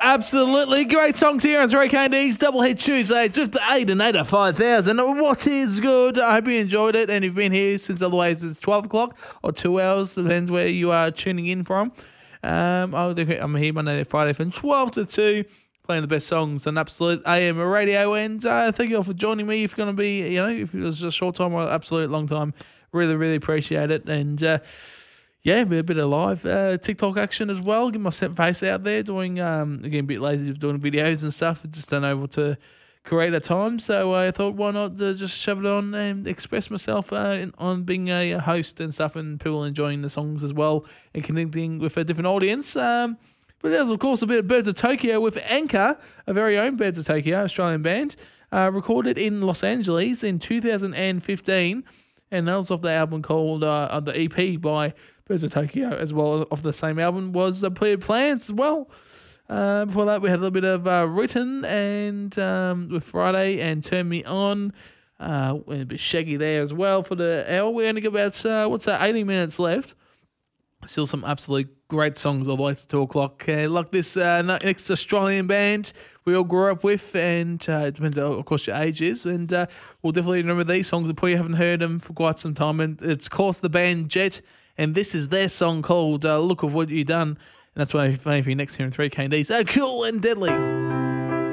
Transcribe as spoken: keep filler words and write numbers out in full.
Absolutely great songs here on three K D's Double Hit Tuesdays with the eight and eight at five thousand. What is good? I hope you enjoyed it and you've been here since otherwise it's twelve o'clock or two hours, depends where you are tuning in from. Um, I'm here Monday to Friday from twelve to two, playing the best songs on Absolute A M radio. And uh, thank you all for joining me. If you're going to be, you know, if it was a short time or absolute long time, really, really appreciate it. And uh, yeah, a bit of live uh, TikTok action as well. Get my set face out there doing, um, again, a bit lazy of doing videos and stuff. Just unable to create a time. So I thought, why not uh, just shove it on and express myself uh, in, on being a host and stuff, and people enjoying the songs as well and connecting with a different audience. Um, but there's, of course, a bit of Birds of Tokyo with Anchor, a very own Birds of Tokyo, Australian band, uh, recorded in Los Angeles in two thousand fifteen. And that was off the album called, uh, the E P by Birds of Tokyo, as well as the same album was uh, Clear Plans as well. Uh, before that, we had a little bit of uh, Written and um, with Friday and Turn Me On. Uh, and a bit Shaggy there as well for the hour. We only got about, uh, what's that, eighty minutes left. Still some absolute great songs all the way to two o'clock. Uh, like this uh, next Australian band we all grew up with, and uh, it depends, of course, your age is. And uh, we'll definitely remember these songs if you haven't heard them for quite some time. And it's, of course, the band Jet. And this is their song called uh, Look of What You Done. And that's why I'm playing for you next here in three K Ds. Uh, cool and deadly.